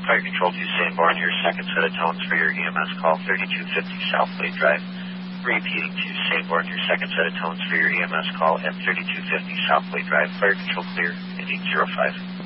Fire Control to Sanborn, your second set of tones for your EMS call, 3250 Southway Drive. Repeating to Sanborn, your second set of tones for your EMS call at 3250 Southway Drive. Fire Control clear at 805.